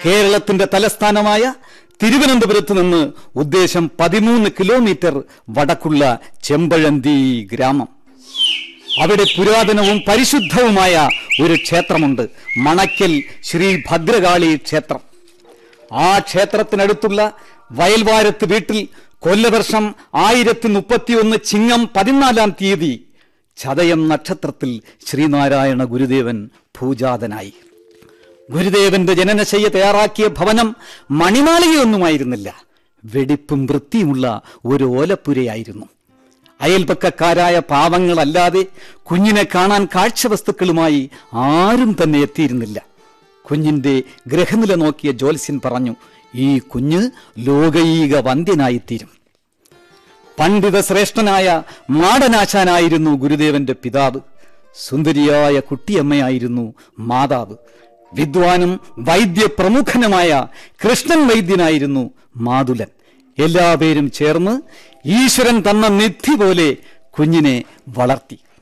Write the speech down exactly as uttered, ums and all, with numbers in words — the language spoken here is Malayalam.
കേരളത്തിന്റെ തലസ്ഥാനമായ തിരുവനന്തപുരത്ത് നിന്ന് ഉദ്ദേശം പതിമൂന്ന് കിലോമീറ്റർ വടക്കുള്ള ചെമ്പഴന്തി ഗ്രാമം. അവിടെ പുരാതനവും പരിശുദ്ധവുമായ ഒരു ക്ഷേത്രമുണ്ട്, മണയ്ക്കൽ ശ്രീ ഭദ്രകാളി ക്ഷേത്രം. ആ ക്ഷേത്രത്തിനടുത്തുള്ള വയൽവാരത്ത് വീട്ടിൽ കൊല്ലവർഷം ആയിരത്തി മുപ്പത്തി ഒന്ന് ചിങ്ങം പതിനാലാം തീയതി ചതയം നക്ഷത്രത്തിൽ ശ്രീനാരായണ ഗുരുദേവൻ ഭൂജാതനായി. ഗുരുദേവന്റെ ജനനശയ്യ തയ്യാറാക്കിയ ഭവനം മണിമാളികയൊന്നുമായിരുന്നില്ല, വെടിപ്പും വൃത്തിയുമുള്ള ഒരു ഓലപ്പുരയായിരുന്നു. അയൽപക്കക്കാരായ പാവങ്ങളല്ലാതെ കുഞ്ഞിനെ കാണാൻ കാഴ്ചവസ്തുക്കളുമായി ആരും തന്നെ എത്തിയിരുന്നില്ല. കുഞ്ഞിന്റെ ഗ്രഹനില നോക്കിയ ജ്യോത്സ്യൻ പറഞ്ഞു, ഈ കുഞ്ഞ് ലോകൈക വന്ദ്യനായിത്തീരും. പണ്ഡിത ശ്രേഷ്ഠനായ മാടനാശാനായിരുന്നു ഗുരുദേവന്റെ പിതാവ്. സുന്ദരിയായ കുട്ടിയമ്മയായിരുന്നു മാതാവ്. വിദ്വാനും വൈദ്യപ്രമുഖനുമായ കൃഷ്ണൻ വൈദ്യനായിരുന്നു മാതുലൻ. എല്ലാവരും ചേർന്ന് ഈശ്വരൻ തന്ന നിധി പോലെ കുഞ്ഞിനെ വളർത്തി.